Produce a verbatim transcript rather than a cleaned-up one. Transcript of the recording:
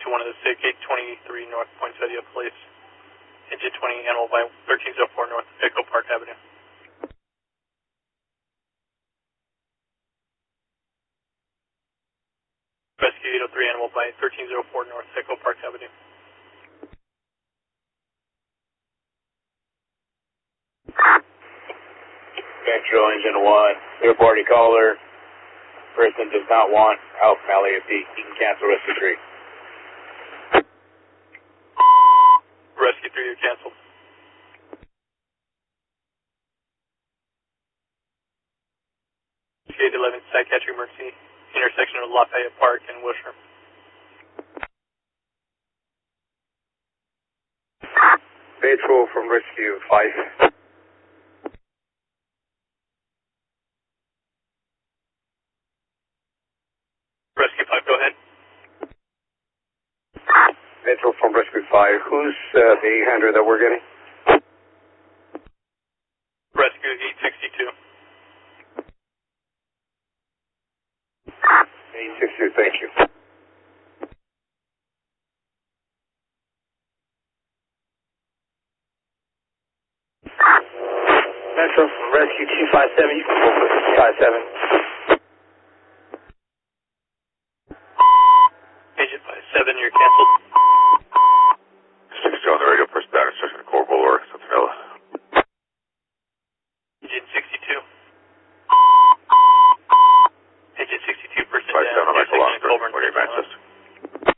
to one of the sick, eight twenty-three North Poinsettia Place. Engine twenty, animal by thirteen oh four North Echo Park Avenue. Rescue eight oh three, animal by thirteen oh four North Echo Park Avenue. Metro Engine one, third party caller. Person does not want help from L A F D. You can cancel rescue three. Rescue three, you're canceled. eight eleven, psychiatric emergency, intersection of Lafayette Park and Wilshire. Metro from Rescue five. Rescue five, go ahead. Metro from Rescue five. Who's uh, the eight hundred that we're getting? Rescue eight sixty-two. eight sixty-two, thank you. Metro from Rescue two five seven, you can go for two five seven.